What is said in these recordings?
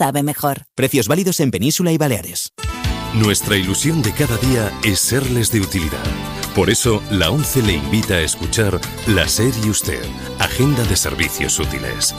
sabe mejor. Precios válidos en Península y Baleares. Nuestra ilusión de cada día es serles de utilidad. Por eso, la ONCE le invita a escuchar La SER y Usted, Agenda de Servicios Útiles.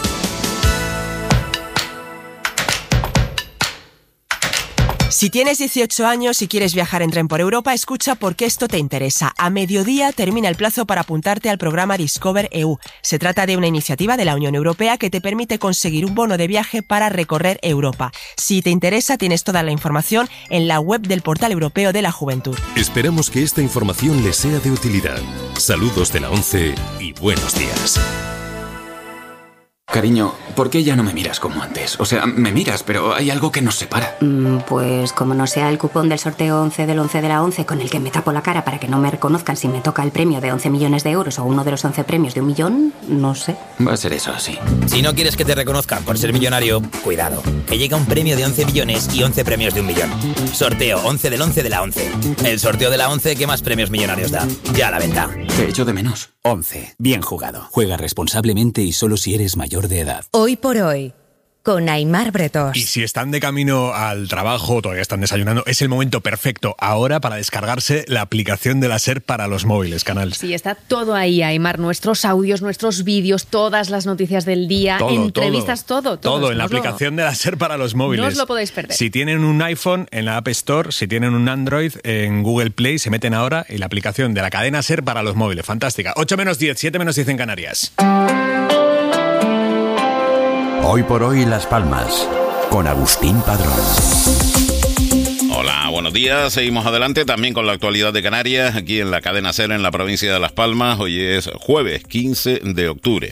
Si tienes 18 años y quieres viajar en tren por Europa, escucha porque esto te interesa. A mediodía termina el plazo para apuntarte al programa Discover EU. Se trata de una iniciativa de la Unión Europea que te permite conseguir un bono de viaje para recorrer Europa. Si te interesa, tienes toda la información en la web del Portal Europeo de la Juventud. Esperamos que esta información les sea de utilidad. Saludos de la ONCE y buenos días. Cariño, ¿por qué ya no me miras como antes? O sea, me miras, pero hay algo que nos separa. Pues como no sea el cupón del sorteo 11 del 11 de la 11 con el que me tapo la cara para que no me reconozcan si me toca el premio de 11 millones de euros o uno de los 11 premios de 1 millón, no sé. Va a ser eso, sí. Si no quieres que te reconozcan por ser millonario, cuidado, que llega un premio de 11 millones y 11 premios de 1 millón. Sorteo 11 del 11 de la 11. El sorteo de la 11 que más premios millonarios da. Ya a la venta. Te echo de menos. 11. Bien jugado. Juega responsablemente y solo si eres mayor de edad. Hoy por hoy, con Aimar Bretós. Y si están de camino al trabajo, todavía están desayunando, es el momento perfecto ahora para descargarse la aplicación de la SER para los móviles, Canal. Sí, está todo ahí, Aimar. Nuestros audios, nuestros vídeos, todas las noticias del día, entrevistas, todo. Todo en la aplicación de la SER para los móviles. No os lo podéis perder. Si tienen un iPhone, en la App Store, si tienen un Android, en Google Play, se meten ahora en la aplicación de la cadena SER para los móviles. Fantástica. 8 menos 10, 7 menos 10 en Canarias. Hoy por hoy Las Palmas, con Agustín Padrón. Hola, buenos días. Seguimos adelante también con la actualidad de Canarias, aquí en la cadena SER en la provincia de Las Palmas. Hoy es jueves 15 de octubre.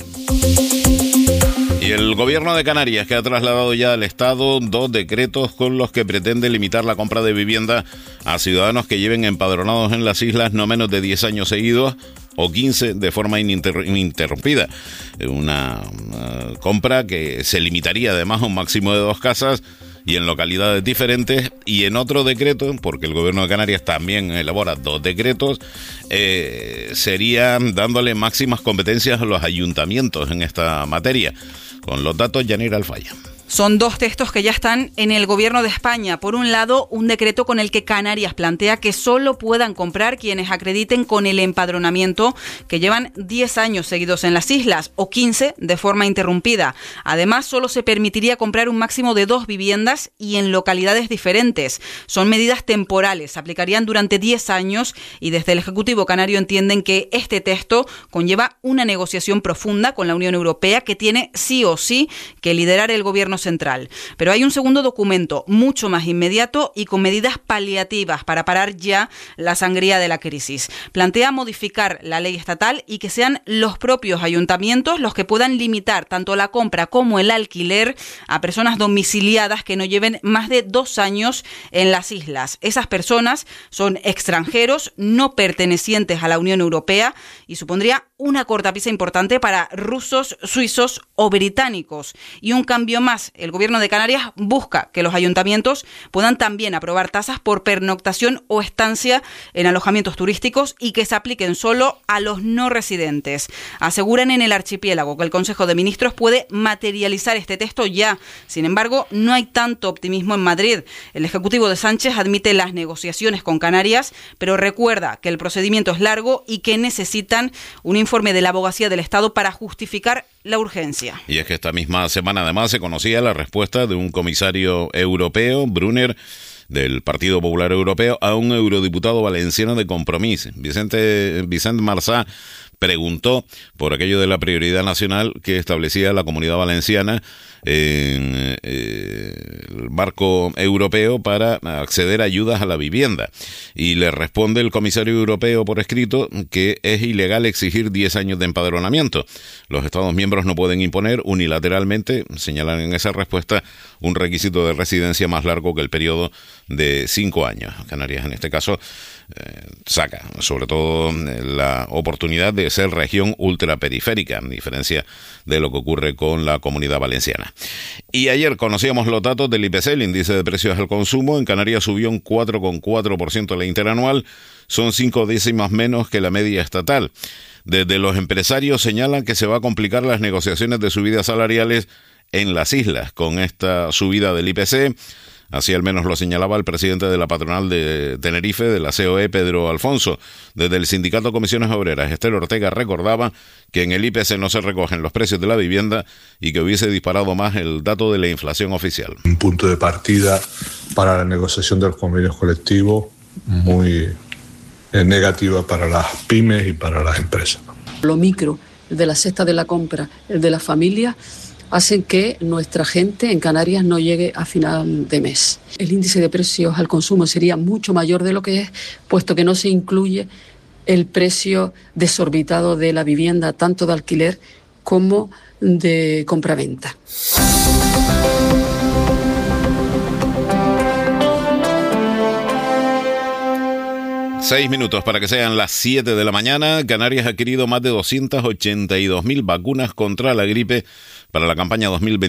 Y el gobierno de Canarias, que ha trasladado ya al Estado 2 decretos con los que pretende limitar la compra de vivienda a ciudadanos que lleven empadronados en las islas no menos de 10 años seguidos o 15 de forma ininterrumpida. Una compra que se limitaría además a un máximo de 2 casas y en localidades diferentes, y en otro decreto, porque el gobierno de Canarias también elabora 2 decretos, sería dándole máximas competencias a los ayuntamientos en esta materia. Con los datos, Yanira Alfaya. Son 2 textos que ya están en el Gobierno de España. Por un lado, un decreto con el que Canarias plantea que solo puedan comprar quienes acrediten con el empadronamiento que llevan 10 años seguidos en las islas o 15 de forma interrumpida. Además, solo se permitiría comprar un máximo de 2 viviendas y en localidades diferentes. Son medidas temporales, se aplicarían durante 10 años y desde el Ejecutivo canario entienden que este texto conlleva una negociación profunda con la Unión Europea que tiene sí o sí que liderar el Gobierno central. Pero hay un segundo documento mucho más inmediato y con medidas paliativas para parar ya la sangría de la crisis. Plantea modificar la ley estatal y que sean los propios ayuntamientos los que puedan limitar tanto la compra como el alquiler a personas domiciliadas que no lleven más de 2 años en las islas. Esas personas son extranjeros no pertenecientes a la Unión Europea y supondría una cortapisa importante para rusos, suizos o británicos. Y un cambio más, el Gobierno de Canarias busca que los ayuntamientos puedan también aprobar tasas por pernoctación o estancia en alojamientos turísticos y que se apliquen solo a los no residentes. Aseguran en el archipiélago que el Consejo de Ministros puede materializar este texto ya. Sin embargo, no hay tanto optimismo en Madrid. El Ejecutivo de Sánchez admite las negociaciones con Canarias, pero recuerda que el procedimiento es largo y que necesitan un informe de la Abogacía del Estado para justificar la urgencia. Y es que esta misma semana además se conocía la respuesta de un comisario europeo, Brunner, del Partido Popular Europeo, a un eurodiputado valenciano de Compromís. Vicente Marsá preguntó por aquello de la prioridad nacional que establecía la Comunidad Valenciana en el marco europeo para acceder a ayudas a la vivienda. Y le responde el comisario europeo por escrito que es ilegal exigir 10 años de empadronamiento. Los Estados miembros no pueden imponer unilateralmente, señalan en esa respuesta, un requisito de residencia más largo que el periodo de 5 años. Canarias, en este caso, saca sobre todo la oportunidad de ser región ultraperiférica, a diferencia de lo que ocurre con la Comunidad Valenciana. Y ayer conocíamos los datos del IPC, el índice de precios al consumo. En Canarias subió un 4,4% la interanual, son 5 décimas menos que la media estatal. Desde los empresarios señalan que se va a complicar las negociaciones de subidas salariales en las islas con esta subida del IPC. Así al menos lo señalaba el presidente de la patronal de Tenerife, de la COE, Pedro Alfonso. Desde el sindicato Comisiones Obreras, Esther Ortega recordaba que en el IPC no se recogen los precios de la vivienda y que hubiese disparado más el dato de la inflación oficial. Un punto de partida para la negociación de los convenios colectivos muy negativa para las pymes y para las empresas. Lo micro, el de la cesta de la compra, el de la familia, hacen que nuestra gente en Canarias no llegue a final de mes. El índice de precios al consumo sería mucho mayor de lo que es, puesto que no se incluye el precio desorbitado de la vivienda, tanto de alquiler como de compraventa. Seis minutos para que sean las 7 de la mañana. Canarias ha adquirido más de 282.000 vacunas contra la gripe para la campaña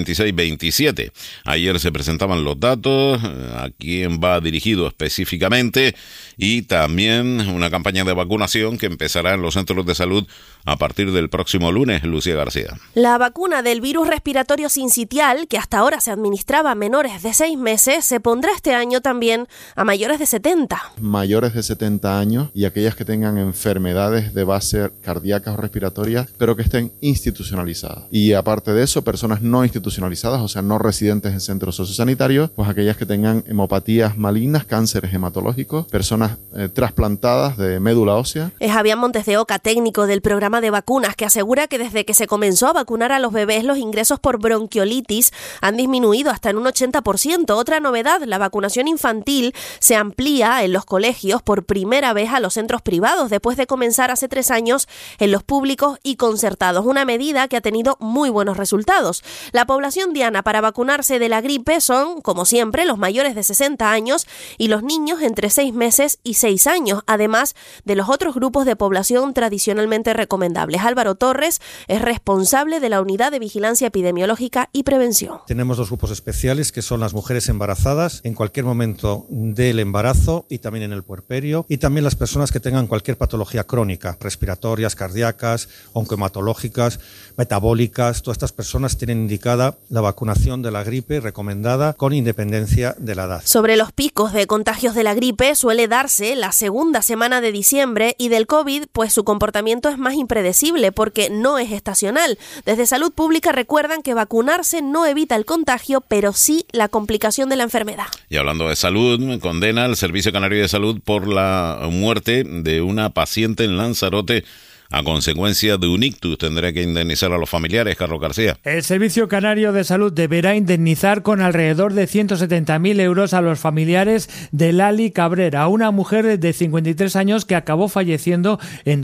2026-27. Ayer se presentaban los datos, a quién va dirigido específicamente, y también una campaña de vacunación que empezará en los centros de salud a partir del próximo lunes. Lucía García. La vacuna del virus respiratorio sincitial, que hasta ahora se administraba a menores de 6 meses, se pondrá este año también a mayores de 70. Mayores de 70 años y aquellas que tengan enfermedades de base cardíacas o respiratorias, pero que estén institucionalizadas. Y aparte de eso, personas no institucionalizadas, o sea, no residentes en centros sociosanitarios, pues aquellas que tengan hemopatías malignas, cánceres hematológicos, personas trasplantadas de médula ósea. Es Javier Montes de Oca, técnico del programa de vacunas, que asegura que desde que se comenzó a vacunar a los bebés, los ingresos por bronquiolitis han disminuido hasta en un 80%. Otra novedad, la vacunación infantil se amplía en los colegios por primera vez a los centros privados, después de comenzar hace 3 años en los públicos y concertados. Una medida que ha tenido muy buenos resultados. La población diana para vacunarse de la gripe son, como siempre, los mayores de 60 años y los niños entre 6 meses y 6 años, además de los otros grupos de población tradicionalmente recomendables. Álvaro Torres es responsable de la Unidad de Vigilancia Epidemiológica y Prevención. Tenemos 2 grupos especiales, que son las mujeres embarazadas en cualquier momento del embarazo y también en el puerperio, y también las personas que tengan cualquier patología crónica, respiratorias, cardíacas, oncohematológicas, metabólicas. Todas estas personas tienen indicada la vacunación de la gripe recomendada con independencia de la edad. Sobre los picos de contagios de la gripe suele darse la segunda semana de diciembre, y del COVID, pues su comportamiento es más impredecible porque no es estacional. Desde Salud Pública recuerdan que vacunarse no evita el contagio, pero sí la complicación de la enfermedad. Y hablando de salud, condena al Servicio Canario de Salud por la muerte de una paciente en Lanzarote a consecuencia de un ictus. Tendrá que indemnizar a los familiares. Carlos García. El Servicio Canario de Salud deberá indemnizar con alrededor de 170.000 euros a los familiares de Lali Cabrera, una mujer de 53 años que acabó falleciendo en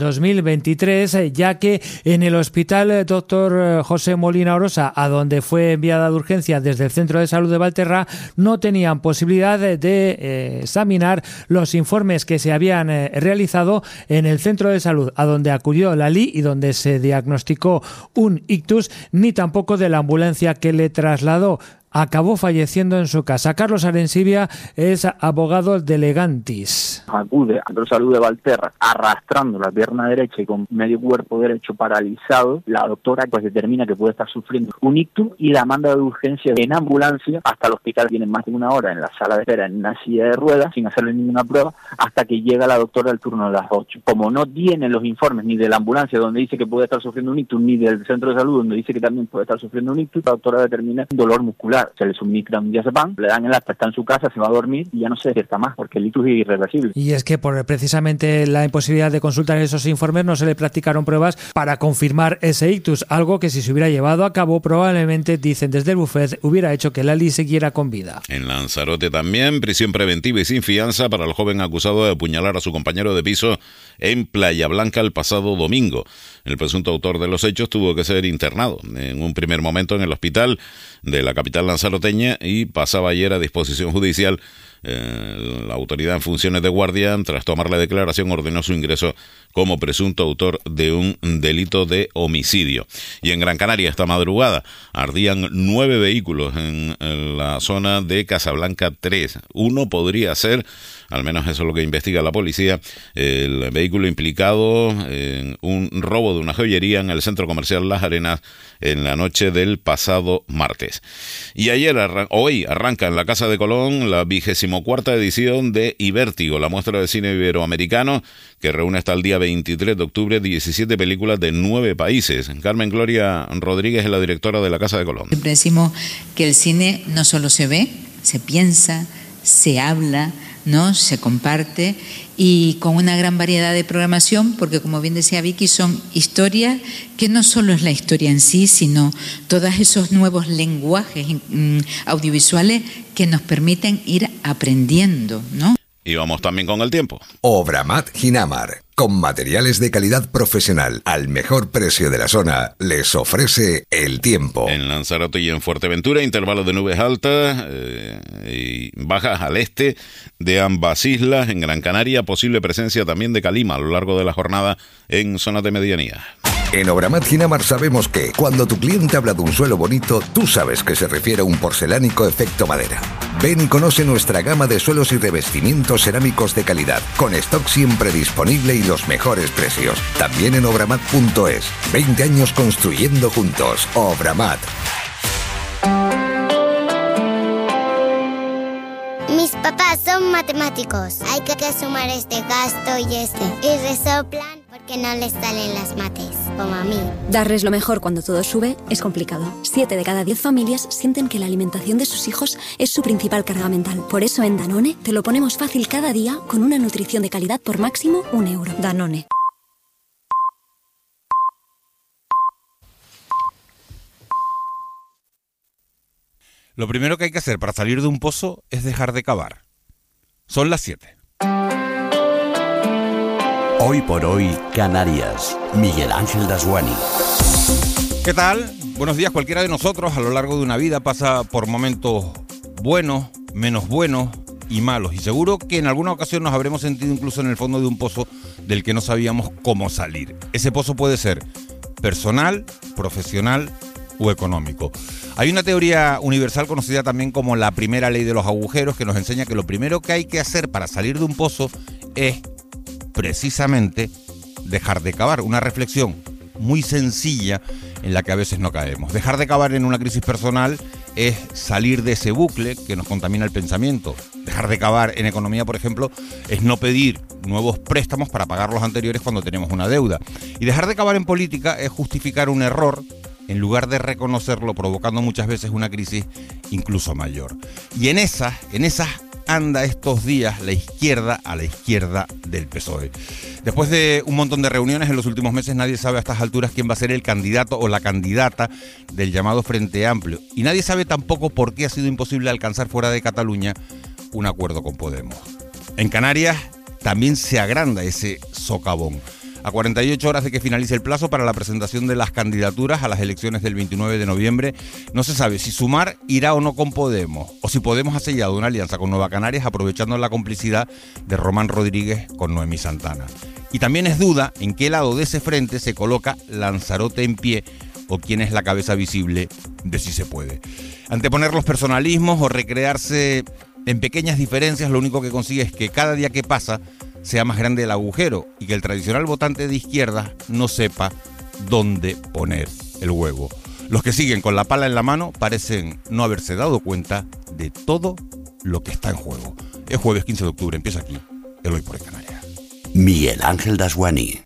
2023, ya que en el hospital Dr. José Molina Orosa, a donde fue enviada de urgencia desde el Centro de Salud de Valterra, no tenían posibilidad de examinar los informes que se habían realizado en el Centro de Salud, a donde acudió Lali y donde se diagnosticó un ictus, ni tampoco de la ambulancia que le trasladó. Acabó falleciendo en su casa. Carlos Arencibia es abogado de Legantis. Acude al Centro de Salud de Valterra arrastrando la pierna derecha y con medio cuerpo derecho paralizado. La doctora pues determina que puede estar sufriendo un ictus y la manda de urgencia en ambulancia hasta el hospital. Tienen más de 1 hora en la sala de espera en una silla de ruedas sin hacerle ninguna prueba hasta que llega la doctora al turno de las 8. Como no tienen los informes ni de la ambulancia donde dice que puede estar sufriendo un ictus, ni del centro de salud donde dice que también puede estar sufriendo un ictus, la doctora determina un dolor muscular. Se le suministra un diazepam, le dan el alta, está en su casa, se va a dormir y ya no se despierta más porque el ictus es irreversible. Y es que por precisamente la imposibilidad de consultar esos informes no se le practicaron pruebas para confirmar ese ictus, algo que si se hubiera llevado a cabo probablemente, dicen desde el bufet, hubiera hecho que Lali siguiera con vida. En Lanzarote también, prisión preventiva y sin fianza para el joven acusado de apuñalar a su compañero de piso en Playa Blanca el pasado domingo. El presunto autor de los hechos tuvo que ser internado en un primer momento en el hospital de la capital lanzaroteña y pasaba ayer a disposición judicial La autoridad en funciones de guardia, tras tomar la declaración, ordenó su ingreso como presunto autor de un delito de homicidio. Y en Gran Canaria, esta madrugada, ardían 9 vehículos en la zona de Casablanca 3. Uno podría ser, al menos eso es lo que investiga la policía, el vehículo implicado en un robo de una joyería en el centro comercial Las Arenas en la noche del pasado martes. Y hoy arranca en la Casa de Colón la 24ª edición de Ibértigo, la muestra de cine iberoamericano que reúne hasta el día 23 de octubre 17 películas de 9 países. Carmen Gloria Rodríguez es la directora de la Casa de Colón. Siempre decimos que el cine no solo se ve, se piensa, se habla, ¿no? Se comparte, y con una gran variedad de programación, porque como bien decía Vicky, son historias que no solo es la historia en sí, sino todos esos nuevos lenguajes audiovisuales que nos permiten ir aprendiendo, ¿no? Y vamos también con el tiempo. Obramat Ginamar, con materiales de calidad profesional al mejor precio de la zona, les ofrece el tiempo. En Lanzarote y en Fuerteventura, intervalos de nubes altas y bajas al este de ambas islas. En Gran Canaria, posible presencia también de calima a lo largo de la jornada en zonas de medianía. En Obramat Ginamar sabemos que cuando tu cliente habla de un suelo bonito, tú sabes que se refiere a un porcelánico efecto madera. Ven y conoce nuestra gama de suelos y revestimientos cerámicos de calidad, con stock siempre disponible y los mejores precios. También en obramat.es. 20 años construyendo juntos. Obramat. Mis papás son matemáticos. Hay que sumar este gasto y este. Y resoplan porque no les salen las mates, como a mí. Darles lo mejor cuando todo sube es complicado. 7 de cada 10 familias sienten que la alimentación de sus hijos es su principal carga mental. Por eso en Danone te lo ponemos fácil cada día con una nutrición de calidad por máximo €1. Danone. Lo primero que hay que hacer para salir de un pozo es dejar de cavar. Son las 7. Hoy por hoy, Canarias. Miguel Ángel Dasguani. ¿Qué tal? Buenos días. Cualquiera de nosotros a lo largo de una vida pasa por momentos buenos, menos buenos y malos. Y seguro que en alguna ocasión nos habremos sentido incluso en el fondo de un pozo del que no sabíamos cómo salir. Ese pozo puede ser personal, profesional o económico. Hay una teoría universal conocida también como la primera ley de los agujeros, que nos enseña que lo primero que hay que hacer para salir de un pozo es precisamente dejar de cavar. Una reflexión muy sencilla en la que a veces no caemos. Dejar de cavar en una crisis personal es salir de ese bucle que nos contamina el pensamiento. Dejar de cavar en economía, por ejemplo, es no pedir nuevos préstamos para pagar los anteriores cuando tenemos una deuda. Y dejar de cavar en política es justificar un error en lugar de reconocerlo, provocando muchas veces una crisis incluso mayor. Y en esas anda estos días la izquierda a la izquierda del PSOE. Después de un montón de reuniones en los últimos meses, nadie sabe a estas alturas quién va a ser el candidato o la candidata del llamado Frente Amplio. Y nadie sabe tampoco por qué ha sido imposible alcanzar fuera de Cataluña un acuerdo con Podemos. En Canarias también se agranda ese socavón. A 48 horas de que finalice el plazo para la presentación de las candidaturas a las elecciones del 29 de noviembre, no se sabe si Sumar irá o no con Podemos, o si Podemos ha sellado una alianza con Nueva Canarias aprovechando la complicidad de Román Rodríguez con Noemí Santana. Y también es duda en qué lado de ese frente se coloca Lanzarote en pie o quién es la cabeza visible de Si Se Puede. Anteponer los personalismos o recrearse en pequeñas diferencias, lo único que consigue es que cada día que pasa sea más grande el agujero y que el tradicional votante de izquierda no sepa dónde poner el huevo. Los que siguen con la pala en la mano parecen no haberse dado cuenta de todo lo que está en juego. Es jueves 15 de octubre, empieza aquí el Hoy por Hoy Canarias. Miguel Ángel Dasguani.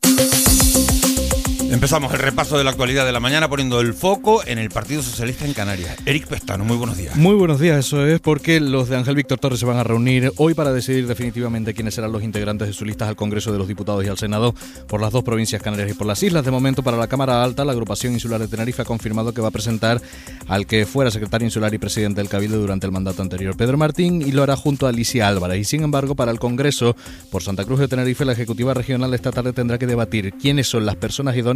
Empezamos el repaso de la actualidad de la mañana poniendo el foco en el Partido Socialista en Canarias. Eric Pestano, muy buenos días. Muy buenos días, eso es porque los de Ángel Víctor Torres se van a reunir hoy para decidir definitivamente quiénes serán los integrantes de sus listas al Congreso de los Diputados y al Senado por las dos provincias canarias y por las islas. De momento, para la Cámara Alta, la agrupación insular de Tenerife ha confirmado que va a presentar al que fuera secretario insular y presidente del Cabildo durante el mandato anterior, Pedro Martín, y lo hará junto a Alicia Álvarez. Y sin embargo, para el Congreso por Santa Cruz de Tenerife, la Ejecutiva Regional esta tarde tendrá que debatir quiénes son las personas idóneas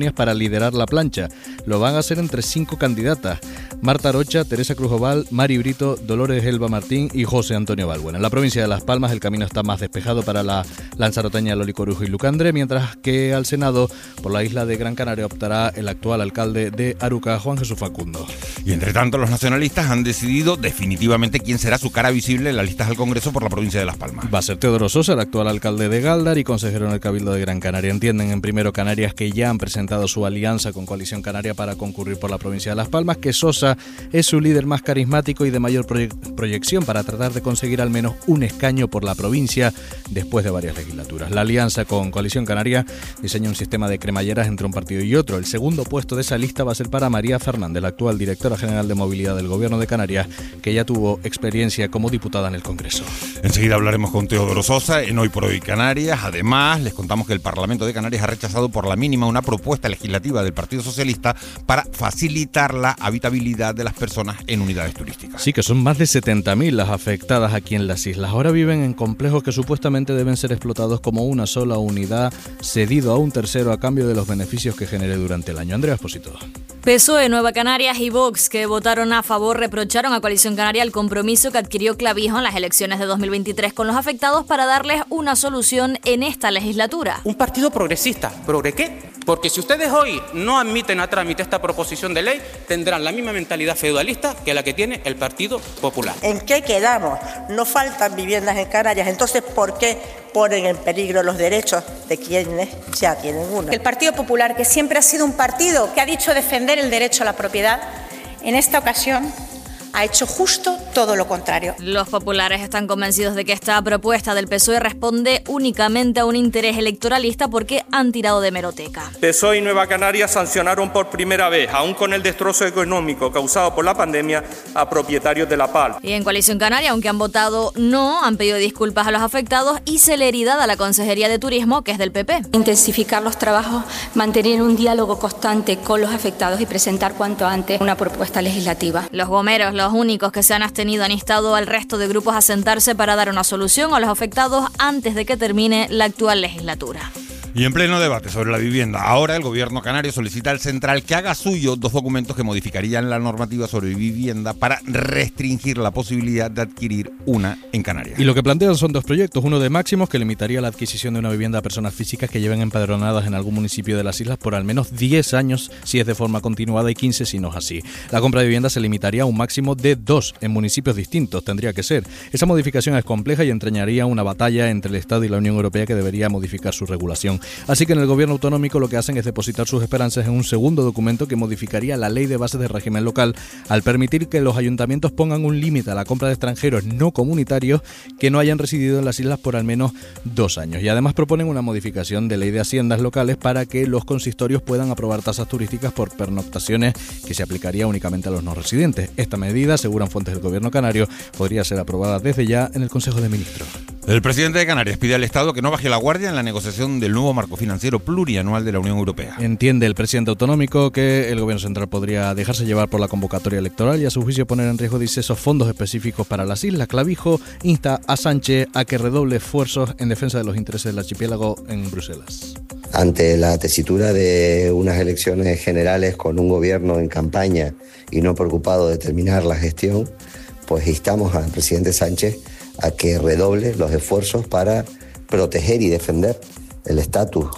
idóneas para liderar la plancha. Lo van a hacer entre 5 candidatas: Marta Arocha, Teresa Cruz Oval, Mari Brito, Dolores Elba Martín y José Antonio Balbuena. En la provincia de Las Palmas el camino está más despejado para la lanzaroteña Loli Corujo y Lucandre, mientras que al Senado por la isla de Gran Canaria optará el actual alcalde de Aruca, Juan Jesús Facundo. Y entre tanto los nacionalistas han decidido definitivamente quién será su cara visible en las listas al Congreso por la provincia de Las Palmas. Va a ser Teodoro Sosa, el actual alcalde de Gáldar y consejero en el Cabildo de Gran Canaria. Entienden en Primero Canarias que ya han presentado su alianza con Coalición Canaria para concurrir por la provincia de Las Palmas, que Sosa es su líder más carismático y de mayor proyección para tratar de conseguir al menos un escaño por la provincia después de varias legislaturas. La alianza con Coalición Canaria diseña un sistema de cremalleras entre un partido y otro. El segundo puesto de esa lista va a ser para María Fernández, la actual directora general de movilidad del Gobierno de Canarias, que ya tuvo experiencia como diputada en el Congreso. Enseguida hablaremos con Teodoro Sosa en Hoy por Hoy Canarias. Además, les contamos que el Parlamento de Canarias ha rechazado por la mínima una propuesta legislativa del Partido Socialista para facilitar la habitabilidad de las personas en unidades turísticas. Sí, que son más de 70.000 las afectadas aquí en las islas. Ahora viven en complejos que supuestamente deben ser explotados como una sola unidad, cedido a un tercero a cambio de los beneficios que genere durante el año. Andrea Espósito. PSOE, Nueva Canarias y Vox, que votaron a favor, reprocharon a Coalición Canaria el compromiso que adquirió Clavijo en las elecciones de 2023 con los afectados para darles una solución en esta legislatura. Un partido progresista. ¿Progre qué? Porque si ustedes hoy no admiten a trámite esta proposición de ley, tendrán la misma mentalidad feudalista que la que tiene el Partido Popular. ¿En qué quedamos? No faltan viviendas en Canarias, entonces ¿por qué ponen en peligro los derechos de quienes ya tienen una? El Partido Popular, que siempre ha sido un partido que ha dicho defender el derecho a la propiedad, en esta ocasión ha hecho justo todo lo contrario. Los populares están convencidos de que esta propuesta del PSOE responde únicamente a un interés electoralista porque han tirado de hemeroteca. PSOE y Nueva Canarias sancionaron por primera vez, aún con el destrozo económico causado por la pandemia, a propietarios de la PAL. Y en Coalición Canaria, aunque han votado no, han pedido disculpas a los afectados y celeridad a la Consejería de Turismo, que es del PP. Intensificar los trabajos, mantener un diálogo constante con los afectados y presentar cuanto antes una propuesta legislativa. Los gomeros, los únicos que se han abstenido, han instado al resto de grupos a sentarse para dar una solución a los afectados antes de que termine la actual legislatura. Y en pleno debate sobre la vivienda, ahora el gobierno canario solicita al Central que haga suyo 2 documentos que modificarían la normativa sobre vivienda para restringir la posibilidad de adquirir una en Canarias. Y lo que plantean son 2 proyectos, uno de máximos que limitaría la adquisición de una vivienda a personas físicas que lleven empadronadas en algún municipio de las islas por al menos 10 años si es de forma continuada y 15 si no es así. La compra de vivienda se limitaría a un máximo de 2 en municipios distintos, tendría que ser. Esa modificación es compleja y entrañaría una batalla entre el Estado y la Unión Europea que debería modificar su regulación. Así que en el gobierno autonómico lo que hacen es depositar sus esperanzas en un segundo documento que modificaría la ley de bases de régimen local al permitir que los ayuntamientos pongan un límite a la compra de extranjeros no comunitarios que no hayan residido en las islas por al menos 2 años. Y además proponen una modificación de ley de haciendas locales para que los consistorios puedan aprobar tasas turísticas por pernoctaciones que se aplicaría únicamente a los no residentes. Esta medida, aseguran fuentes del gobierno canario, podría ser aprobada desde ya en el Consejo de Ministros. El presidente de Canarias pide al Estado que no baje la guardia en la negociación del nuevo marco financiero plurianual de la Unión Europea. Entiende el presidente autonómico que el gobierno central podría dejarse llevar por la convocatoria electoral y a su juicio poner en riesgo, dice, esos fondos específicos para las islas. Clavijo insta a Sánchez a que redoble esfuerzos en defensa de los intereses del archipiélago en Bruselas. Ante la tesitura de unas elecciones generales con un gobierno en campaña y no preocupado de terminar la gestión, pues instamos al presidente Sánchez a que redoble los esfuerzos para proteger y defender el estatus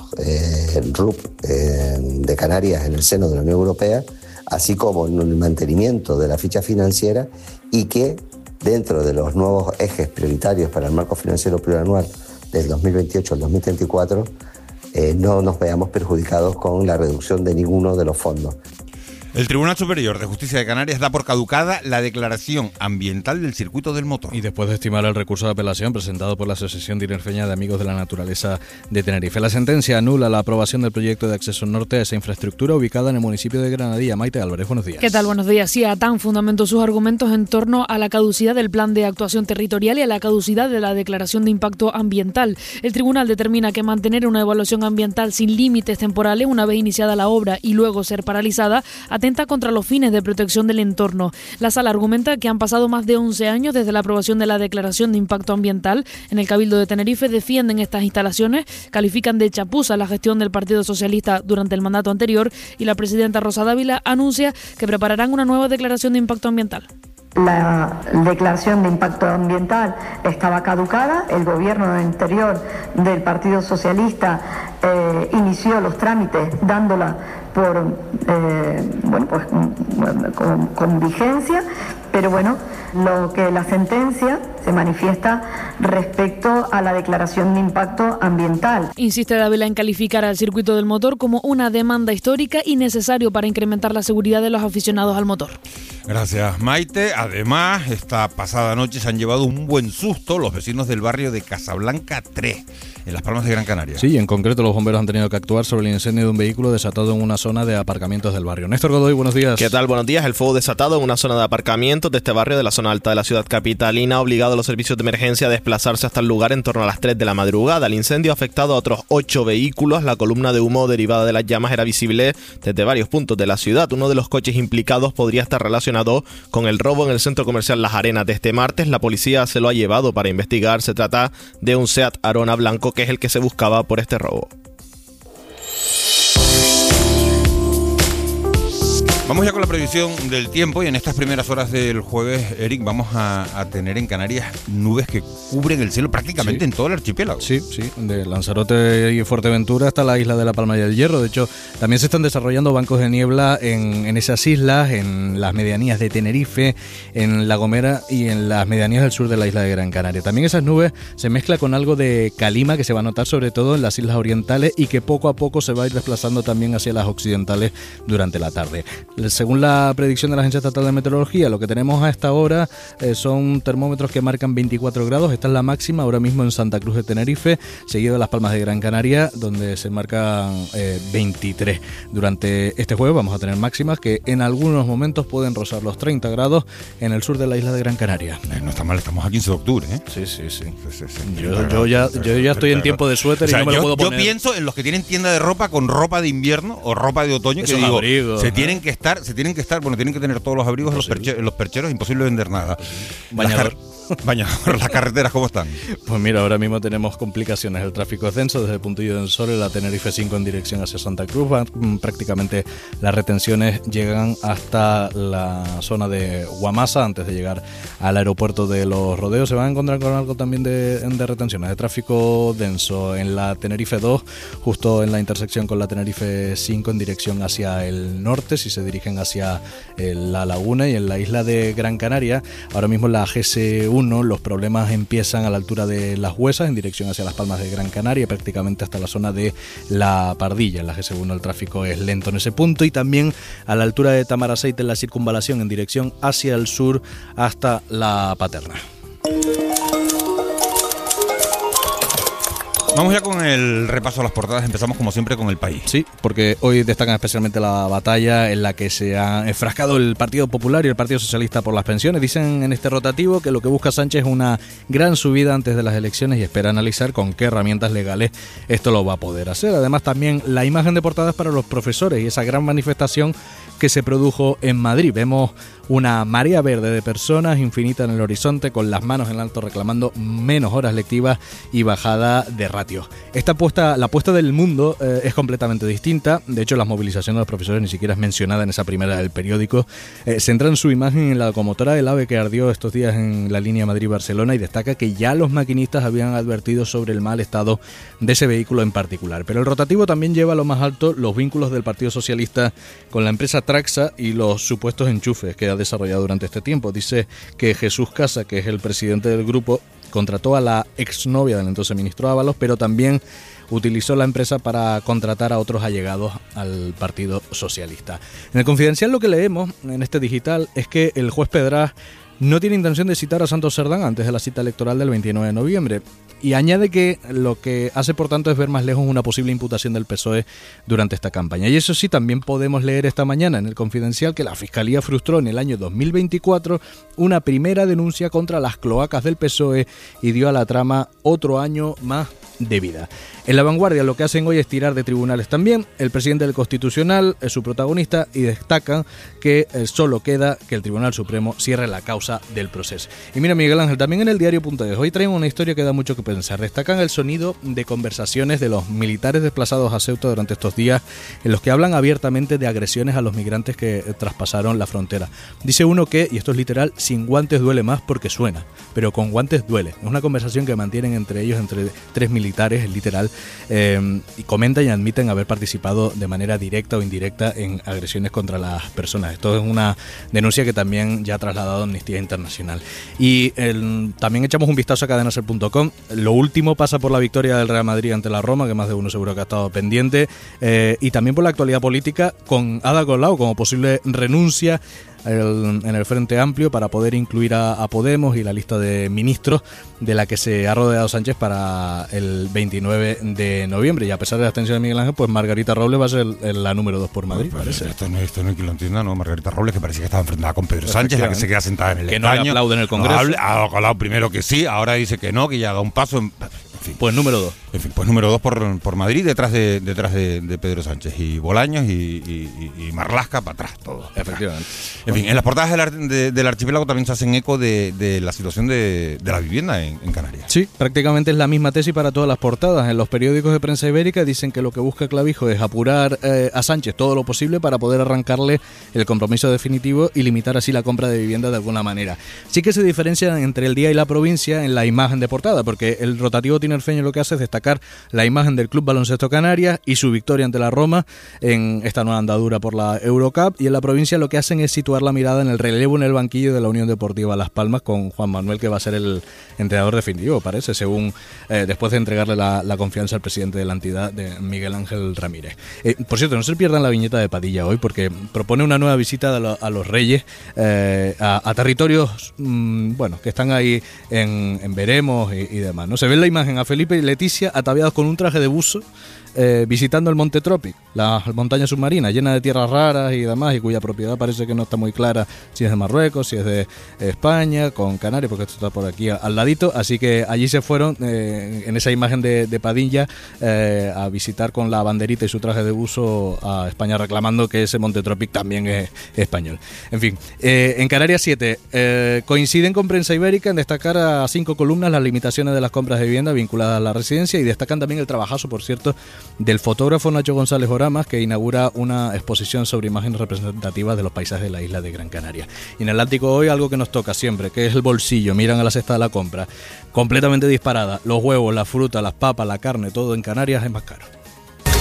RUP de Canarias en el seno de la Unión Europea, así como en el mantenimiento de la ficha financiera, y que dentro de los nuevos ejes prioritarios para el marco financiero plurianual del 2028 al 2034 no nos veamos perjudicados con la reducción de ninguno de los fondos. El Tribunal Superior de Justicia de Canarias da por caducada la declaración ambiental del circuito del motor. Y después de estimar el recurso de apelación presentado por la Asociación Tinerfeña de Amigos de la Naturaleza de Tenerife, la sentencia anula la aprobación del proyecto de acceso norte a esa infraestructura ubicada en el municipio de Granadilla. Maite Álvarez, buenos días. ¿Qué tal? Buenos días. Sí, ATAN fundamentó sus argumentos en torno a la caducidad del Plan de Actuación Territorial y a la caducidad de la Declaración de Impacto Ambiental. El tribunal determina que mantener una evaluación ambiental sin límites temporales una vez iniciada la obra y luego ser paralizada atenta contra los fines de protección del entorno. La sala argumenta que han pasado más de 11 años desde la aprobación de la declaración de impacto ambiental. En el Cabildo de Tenerife defienden estas instalaciones, califican de chapuza la gestión del Partido Socialista durante el mandato anterior y la presidenta Rosa Dávila anuncia que prepararán una nueva declaración de impacto ambiental. La declaración de impacto ambiental estaba caducada. El gobierno anterior del Partido Socialista inició los trámites dándola por con vigencia, pero bueno, lo que la sentencia se manifiesta respecto a la declaración de impacto ambiental. Insiste Dávila en calificar al circuito del motor como una demanda histórica y necesario para incrementar la seguridad de los aficionados al motor. Gracias, Maite. Además, esta pasada noche se han llevado un buen susto los vecinos del barrio de Casablanca 3, en Las Palmas de Gran Canaria. Sí, en concreto los bomberos han tenido que actuar sobre el incendio de un vehículo desatado en una zona de aparcamientos del barrio. Néstor Godoy, buenos días. ¿Qué tal? Buenos días. El fuego desatado en una zona de aparcamientos de este barrio de la zona alta de la ciudad capitalina ha obligado a los servicios de emergencia a desplazarse hasta el lugar en torno a las 3 de la madrugada. El incendio ha afectado a otros 8 vehículos. La columna de humo derivada de las llamas era visible desde varios puntos de la ciudad. Uno de los coches implicados podría estar relacionado con el robo en el centro comercial Las Arenas de este martes. La policía se lo ha llevado para investigar. Se trata de un Seat Arona blanco, que es el que se buscaba por este robo. Vamos ya con la previsión del tiempo y en estas primeras horas del jueves, Eric, vamos a tener en Canarias nubes que cubren el cielo prácticamente en todo el archipiélago. Sí, de Lanzarote y Fuerteventura hasta la isla de La Palma y el Hierro. De hecho, también se están desarrollando bancos de niebla en esas islas, en las medianías de Tenerife, en La Gomera y en las medianías del sur de la isla de Gran Canaria. También esas nubes se mezclan con algo de calima que se va a notar sobre todo en las islas orientales y que poco a poco se va a ir desplazando también hacia las occidentales durante la tarde. Según la predicción de la Agencia Estatal de Meteorología, lo que tenemos a esta hora son termómetros que marcan 24 grados. Esta es la máxima ahora mismo en Santa Cruz de Tenerife, seguido de Las Palmas de Gran Canaria, donde se marcan 23. Durante este jueves vamos a tener máximas que en algunos momentos pueden rozar los 30 grados en el sur de la isla de Gran Canaria. No está mal, estamos a 15 de octubre, ¿eh? Sí. Yo ya estoy en tiempo de suéter y no me lo puedo poner. Yo pienso en los que tienen tienda de ropa con ropa de invierno o ropa de otoño, que digo, abrigos, tienen que tener todos los abrigos en los percheros, imposible vender nada. Bañador, las carreteras, ¿cómo están? Pues mira, ahora mismo tenemos complicaciones. El tráfico es denso desde el Puntillo del Sol y la Tenerife 5 en dirección hacia Santa Cruz. Prácticamente las retenciones llegan hasta la zona de Guamasa antes de llegar al aeropuerto de Los Rodeos. Se van a encontrar con algo también de retenciones, de tráfico denso en la Tenerife 2, justo en la intersección con la Tenerife 5 en dirección hacia el norte, si se dirigen hacia la laguna, y en la isla de Gran Canaria, ahora mismo la GC1, los problemas empiezan a la altura de Las Huesas en dirección hacia Las Palmas de Gran Canaria, prácticamente hasta la zona de La Pardilla. En la GC1 el tráfico es lento en ese punto, y también a la altura de Tamaraceite en la circunvalación en dirección hacia el sur hasta La Paterna. Vamos ya con el repaso a las portadas. Empezamos como siempre con El País. Sí, porque hoy destacan especialmente la batalla en la que se ha enfrascado el Partido Popular y el Partido Socialista por las pensiones. Dicen en este rotativo que lo que busca Sánchez es una gran subida antes de las elecciones y espera analizar con qué herramientas legales esto lo va a poder hacer. Además, también la imagen de portada es para los profesores y esa gran manifestación que se produjo en Madrid. Vemos una marea verde de personas infinita en el horizonte, con las manos en alto reclamando menos horas lectivas y bajada de ratios. La apuesta del Mundo es completamente distinta. De hecho, las movilizaciones de los profesores ni siquiera es mencionada en esa primera del periódico. Centran su imagen en la locomotora del AVE que ardió estos días en la línea Madrid-Barcelona, y destaca que ya los maquinistas habían advertido sobre el mal estado de ese vehículo en particular. Pero el rotativo también lleva a lo más alto los vínculos del Partido Socialista con la empresa Traxa y los supuestos enchufes que ha desarrollado durante este tiempo. Dice que Jesús Casa, que es el presidente del grupo, contrató a la exnovia del entonces ministro Ábalos, pero también utilizó la empresa para contratar a otros allegados al Partido Socialista. En el Confidencial lo que leemos en este digital es que el juez Pedraz no tiene intención de citar a Santos Cerdán antes de la cita electoral del 29 de noviembre. Y añade que lo que hace, por tanto, es ver más lejos una posible imputación del PSOE durante esta campaña. Y eso sí, también podemos leer esta mañana en el Confidencial que la Fiscalía frustró en el año 2024 una primera denuncia contra las cloacas del PSOE y dio a la trama otro año más de vida. En La Vanguardia lo que hacen hoy es tirar de tribunales también. El presidente del Constitucional es su protagonista y destacan que solo queda que el Tribunal Supremo cierre la causa del proceso. Y mira, Miguel Ángel, también en el diario.es hoy traen una historia que da mucho que pensar. Destacan el sonido de conversaciones de los militares desplazados a Ceuta durante estos días, en los que hablan abiertamente de agresiones a los migrantes que traspasaron la frontera. Dice uno que, y esto es literal, sin guantes duele más porque suena, pero con guantes duele. Es una conversación que mantienen entre ellos, entre 3 militares, es literal, y comentan y admiten haber participado de manera directa o indirecta en agresiones contra las personas. Esto es una denuncia que también ya ha trasladado Amnistía Internacional. Y también echamos un vistazo a cadenaser.com. Lo último pasa por la victoria del Real Madrid ante la Roma, que más de uno seguro que ha estado pendiente, y también por la actualidad política con Ada Colau como posible renuncia en el Frente Amplio para poder incluir a Podemos y la lista de ministros de la que se ha rodeado Sánchez para el 29 de noviembre. Y a pesar de la abstención de Miguel Ángel, pues Margarita Robles va a ser la número 2 por Madrid, no, parece. Esto no es que lo entienda, ¿no? Margarita Robles, que parecía que estaba enfrentada con Pedro Sánchez, la que se queda sentada en el escaño. Que no le aplaude en el Congreso. Ha hablado primero que sí, ahora dice que no, que ya da un paso. En fin. Pues número 2. En fin, pues número 2 por Madrid, detrás de Pedro Sánchez. Y Bolaños y Marlaska para atrás, todo. Efectivamente. En fin, en las portadas del archipiélago también se hacen eco de la situación de la vivienda en Canarias. Sí, prácticamente es la misma tesis para todas las portadas. En los periódicos de prensa ibérica dicen que lo que busca Clavijo es apurar a Sánchez todo lo posible para poder arrancarle el compromiso definitivo y limitar así la compra de vivienda de alguna manera. Sí que se diferencian entre el día y la provincia en la imagen de portada, porque el rotativo tinerfeño lo que hace es destacar la imagen del Club Baloncesto Canarias y su victoria ante la Roma en esta nueva andadura por la Eurocup, y en la provincia lo que hacen es situar la mirada en el relevo en el banquillo de la Unión Deportiva Las Palmas con Juan Manuel, que va a ser el entrenador definitivo, parece, según después de entregarle la confianza al presidente de la entidad, de Miguel Ángel Ramírez. Por cierto, no se pierdan la viñeta de Padilla hoy, porque propone una nueva visita a los Reyes a territorios que están ahí en Veremos y demás, ¿no? Se ve en la imagen a Felipe y Leticia ataviados con un traje de buzo visitando el Monte Tropic, la montaña submarina llena de tierras raras y demás, y cuya propiedad parece que no está muy clara si es de Marruecos, si es de España, con Canarias, porque esto está por aquí al ladito. Así que allí se fueron en esa imagen de Padilla a visitar con la banderita y su traje de buzo a España, reclamando que ese Monte Tropic también es español. En fin, en Canarias 7 coinciden con Prensa Ibérica en destacar a 5 columnas las limitaciones de las compras de vivienda vinculadas a la residencia, y destacan también el trabajazo, por cierto, del fotógrafo Nacho González Oramas, que inaugura una exposición sobre imágenes representativas de los paisajes de la isla de Gran Canaria. Y en Atlántico hoy algo que nos toca siempre, que es el bolsillo. Miran a la cesta de la compra, completamente disparada. Los huevos, la fruta, las papas, la carne, todo en Canarias es más caro.